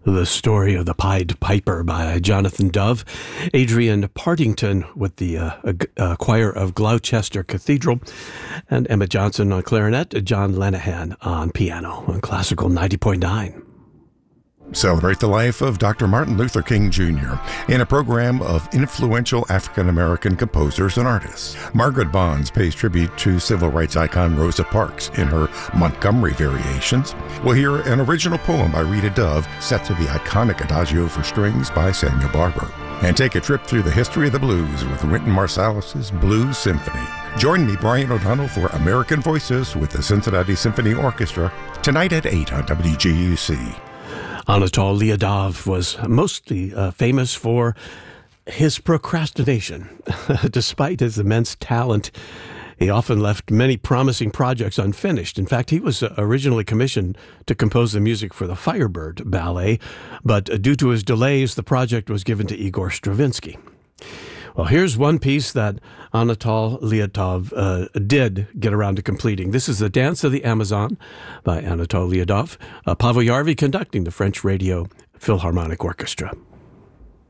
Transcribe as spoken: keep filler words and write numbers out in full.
The Story of the Pied Piper by Jonathan Dove, Adrian Partington with the uh, uh, choir of Gloucester Cathedral, and Emma Johnson on clarinet, John Lenihan on piano on Classical ninety point nine. Celebrate the life of Doctor Martin Luther King Junior in a program of influential African-American composers and artists. Margaret Bonds pays tribute to civil rights icon Rosa Parks in her Montgomery Variations. We'll hear an original poem by Rita Dove set to the iconic Adagio for Strings by Samuel Barber. And take a trip through the history of the blues with Wynton Marsalis's Blues Symphony. Join me, Brian O'Donnell, for American Voices with the Cincinnati Symphony Orchestra tonight at eight on W G U C. Anatol Liadov was mostly uh, famous for his procrastination. Despite his immense talent, he often left many promising projects unfinished. In fact, he was originally commissioned to compose the music for the Firebird Ballet, but due to his delays, the project was given to Igor Stravinsky. Well, here's one piece that Anatol Liadov uh, did get around to completing. This is The Dance of the Amazon by Anatol Liadov, uh, Paavo Järvi conducting the French Radio Philharmonic Orchestra.